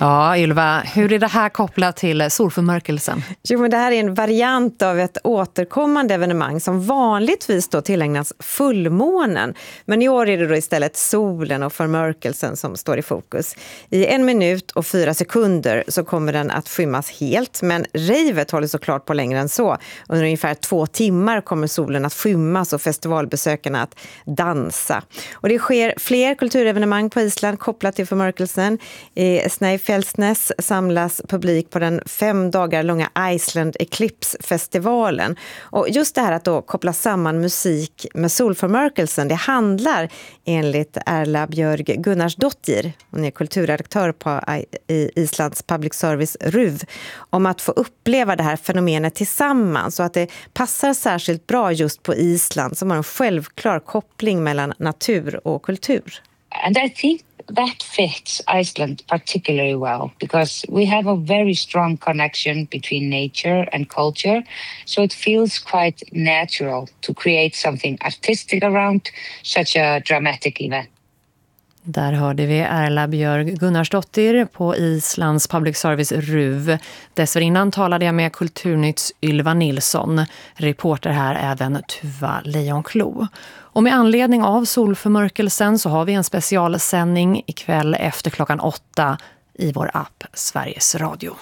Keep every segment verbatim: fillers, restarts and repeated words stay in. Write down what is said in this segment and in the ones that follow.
Ja, Ylva, hur är det här kopplat till solförmörkelsen? Jo, men det här är en variant av ett återkommande evenemang som vanligtvis då tillägnas fullmånen. Men i år är det då istället solen och förmörkelsen som står i fokus. I en minut och fyra sekunder så kommer den att skymmas helt, men ravet håller såklart på längre än så. Under ungefär två timmar kommer solen att skymmas och festivalbesökarna att dansa. Och det sker fler kulturevenemang på Island kopplat till förmörkelsen. I Snæfellsnes samlas publik på den fem dagar långa Iceland Eclipse-festivalen. Och just det här att då koppla samman musik med solförmörkelsen, det handlar enligt Erla Björg Gunnarsdottir, hon är kulturredaktör på Islands Public Service R U V, om att få uppleva det här fenomenet tillsammans och att det passar särskilt bra just på Island som har en självklar koppling mellan natur och kultur. And I think that fits Iceland particularly well because we have a very strong connection between nature and culture. So it feels quite natural to create something artistic around such a dramatic event. Där hörde vi Erla Björg Gunnarsdottir på Islands Public Service R U V. Dessförinnan talade jag med Kulturnytts Ylva Nilsson, reporter här även Tuva Lejonklo. Och med anledning av solförmörkelsen så har vi en specialsändning ikväll efter klockan åtta i vår app Sveriges Radio.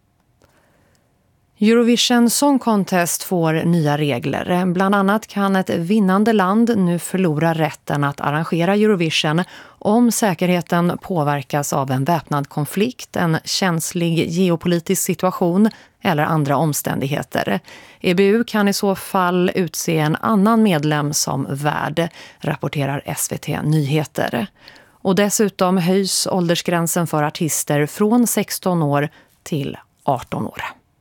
Eurovision Song Contest får nya regler. Bland annat kan ett vinnande land nu förlora rätten att arrangera Eurovision om säkerheten påverkas av en väpnad konflikt, en känslig geopolitisk situation eller andra omständigheter. E B U kan i så fall utse en annan medlem som värd, rapporterar S V T Nyheter. Och dessutom höjs åldersgränsen för artister från sexton år till arton år.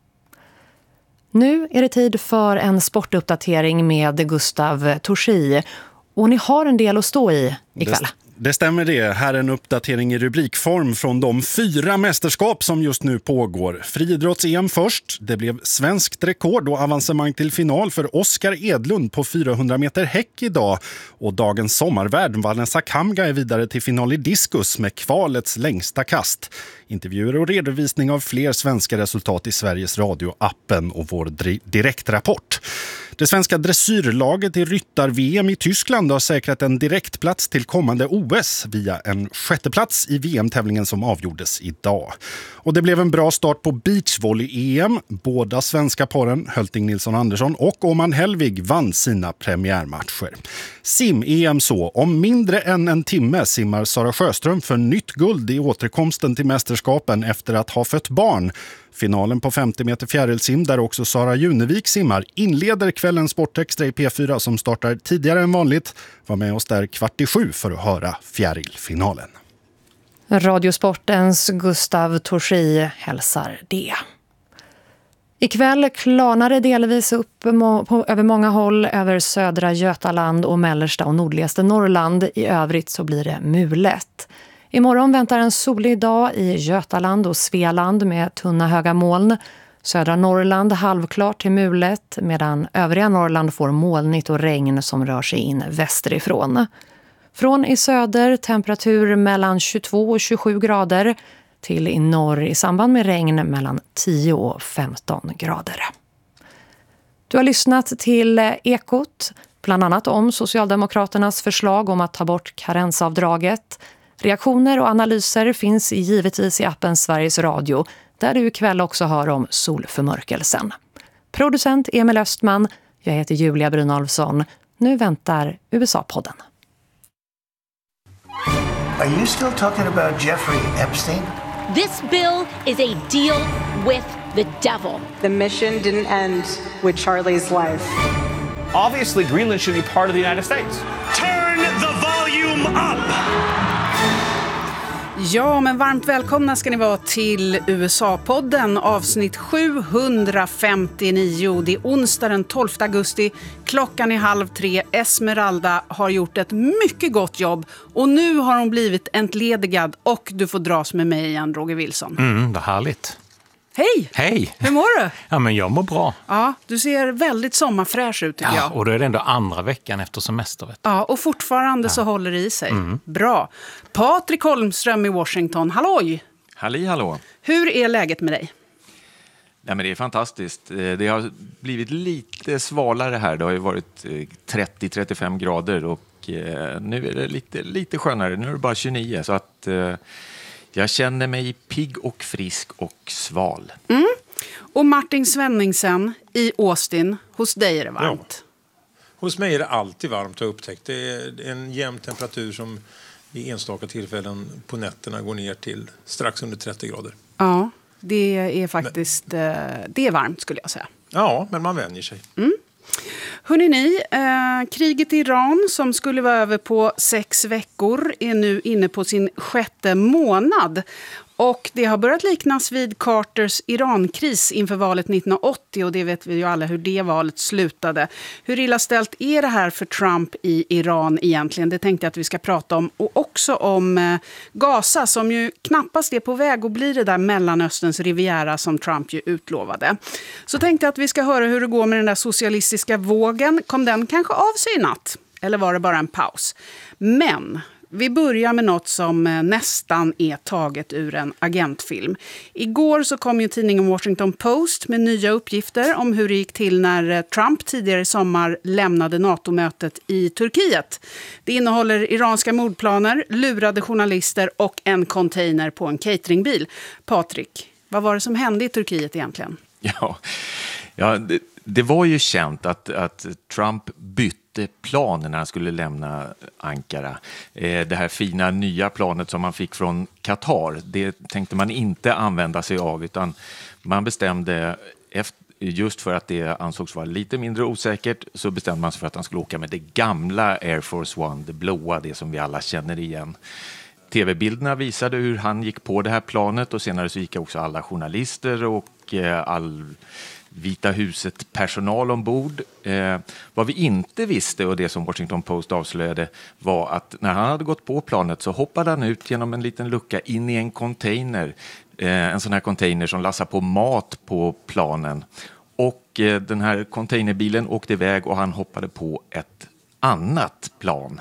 Nu är det tid för en sportuppdatering med Gustav Torsi. Och ni har en del att stå i ikväll. Det, det stämmer det. Här är en uppdatering i rubrikform från de fyra mästerskap som just nu pågår. Friidrotts-E M först. Det blev svenskt rekord och avancemang till final för Oskar Edlund på fyrahundra meter häck idag. Och dagens sommarvärd, Vanessa Kamga, är vidare till final i diskus med kvalets längsta kast. Intervjuer och redovisning av fler svenska resultat i Sveriges Radio-appen och vår direktrapport. Det svenska dressyrlaget i ryttar-V M i Tyskland har säkrat en direktplats till kommande O S via en sjätteplats i V M-tävlingen som avgjordes idag. Och det blev en bra start på beachvolley-E M. Båda svenska paren, Hölting Nilsson Andersson och Oman Helvig, vann sina premiärmatcher. Sim-E M så. Om mindre än en timme simmar Sara Sjöström för nytt guld i återkomsten till mästerskapen efter att ha fött barn. Finalen på femtio meter fjärilsim, där också Sara Junevik simmar, inleder kvällens Sportextra i P fyra som startar tidigare än vanligt. Var med oss där kvart i sju för att höra fjärilfinalen. Radiosportens Gustav Torsi hälsar det. Ikväll klarnar det delvis upp på, över många håll över södra Götaland och mellersta och nordligaste Norrland. I övrigt så blir det mulet. Imorgon väntar en solig dag i Götaland och Svealand med tunna höga moln. Södra Norrland halvklart till mulet medan övriga Norrland får molnigt och regn som rör sig in västerifrån. Från i söder temperatur mellan tjugotvå och tjugosju grader till i norr i samband med regn mellan tio och femton grader. Du har lyssnat till Ekot, bland annat om Socialdemokraternas förslag om att ta bort karensavdraget. Reaktioner och analyser finns givetvis i appen Sveriges Radio, där du ikväll också hör om solförmörkelsen. Producent Emil Östman, jag heter Julia Brynolfsson. Nu väntar U S A-podden. Are you still talking about Jeffrey Epstein? This bill is a deal with the devil. The mission didn't end with Charlie's life. Obviously, Greenland should be part of the United States. Turn the volume up! Ja, men varmt välkomna ska ni vara till U S A-podden, avsnitt sjuhundrafemtionio. Det är onsdag den tolfte augusti, klockan är halv tre. Esmeralda har gjort ett mycket gott jobb och nu har hon blivit entledigad och du får dras med mig igen, Roger Wilson. Mm, vad härligt. Hej! Hej! Hur mår du? Ja, men jag mår bra. Ja, du ser väldigt sommarfräsch ut tycker ja, jag. Och då är det ändå andra veckan efter semester. Vet du. Ja, och fortfarande ja. så håller det i sig. Mm. Bra. Patrik Holmström i Washington, halloj! Halli hallå. Hur är läget med dig? Nej, men det är fantastiskt. Det har blivit lite svalare här. Det har ju varit trettio till trettiofem grader och nu är det lite, lite skönare. Nu är det bara tjugonio så att jag känner mig pigg och frisk och sval. Mm. Och Martin Svenningsen i Austin, hos dig är det varmt? Ja. Hos mig är det alltid varmt, har jag upptäckt. Det är en jämn temperatur som i enstaka tillfällen på nätterna går ner till strax under trettio grader. Ja, det är faktiskt men, det är varmt skulle jag säga. Ja, men man vänjer sig. Mm. Hörrni ni, eh, kriget i Iran som skulle vara över på sex veckor är nu inne på sin sjätte månad. Och det har börjat liknas vid Carters Irankris inför valet nittonhundraåttio och det vet vi ju alla hur det valet slutade. Hur illa ställt är det här för Trump i Iran egentligen? Det tänkte jag att vi ska prata om. Och också om eh, Gaza som ju knappast är på väg att bli det där Mellanösterns riviera som Trump ju utlovade. Så tänkte jag att vi ska höra hur det går med den där socialistiska vågen. Kom den kanske av sig i natt? Eller var det bara en paus? Men vi börjar med något som nästan är taget ur en agentfilm. Igår så kom ju tidningen Washington Post med nya uppgifter om hur det gick till när Trump tidigare i sommar lämnade NATO-mötet i Turkiet. Det innehåller iranska mordplaner, lurade journalister och en container på en cateringbil. Patrik, vad var det som hände i Turkiet egentligen? Ja, ja det, det var ju känt att, att Trump bytte plan när han skulle lämna Ankara. Det här fina nya planet som man fick från Qatar, det tänkte man inte använda sig av utan man bestämde, efter, just för att det ansågs vara lite mindre osäkert, så bestämde man sig för att han skulle åka med det gamla Air Force One, det blåa, det som vi alla känner igen. T V-bilderna visade hur han gick på det här planet och senare så gick också alla journalister och all Vita huset personal ombord. Eh, vad vi inte visste och det som Washington Post avslöjade var att när han hade gått på planet så hoppade han ut genom en liten lucka in i en container. Eh, en sån här container som lassar på mat på planen. Och eh, den här containerbilen åkte iväg och han hoppade på ett annat plan.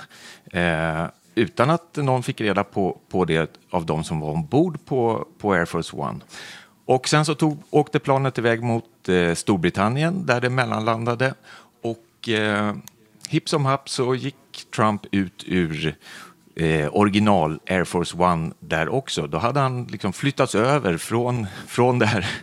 Eh, utan att någon fick reda på, på det av de som var ombord på, på Air Force One. Och sen så tog, åkte planet iväg mot eh, Storbritannien där det mellanlandade och eh, hipp som happ så gick Trump ut ur eh, original Air Force One där också. Då hade han liksom flyttats över från, från det här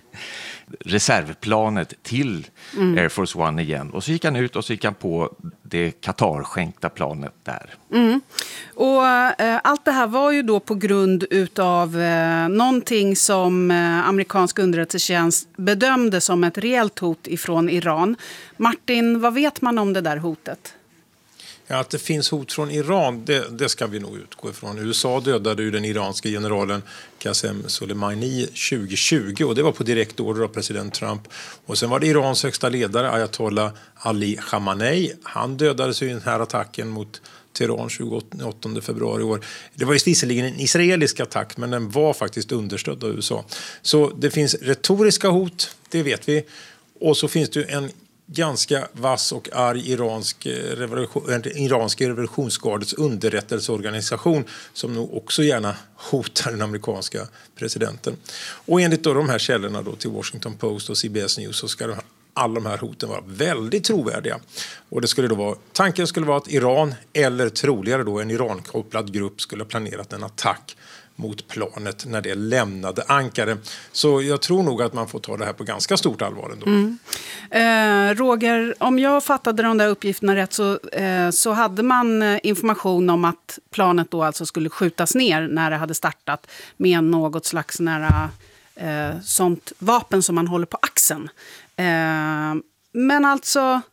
reservplanet till mm. Air Force One igen. Och så gick han ut och så gick han på det Qatar-skänkta planet där. Mm. Och eh, allt det här var ju då på grund utav eh, någonting som eh, amerikansk underrättelsetjänst bedömde som ett reellt hot ifrån Iran. Martin, vad vet man om det där hotet? Ja, att det finns hot från Iran, det, det ska vi nog utgå ifrån. U S A dödade ju den iranska generalen Qasem Soleimani tjugo tjugo och det var på direkt order av president Trump. Och sen var det Irans högsta ledare Ayatollah Ali Khamenei. Han dödades i den här attacken mot Teheran tjugoåttonde februari i år. Det var ju visserligen en israelisk attack men den var faktiskt understödd av U S A. Så det finns retoriska hot, det vet vi. Och så finns det ju en ganska vass och arg iransk, revolution, iransk revolutionsgardets underrättelseorganisation som nog också gärna hotar den amerikanska presidenten. Och enligt då de här källorna då till Washington Post och C B S News så ska de här, alla de här hoten vara väldigt trovärdiga. Och det skulle då vara, tanken skulle vara att Iran eller troligare då en Iran-kopplad grupp skulle ha planerat en attack mot planet när det lämnade Ankara. Så jag tror nog att man får ta det här på ganska stort allvar ändå. Mm. Eh, Roger, om jag fattade de där uppgifterna rätt så, eh, så hade man information om att planet då alltså skulle skjutas ner när det hade startat med något slags nära, eh, sånt vapen som man håller på axeln. Eh, men alltså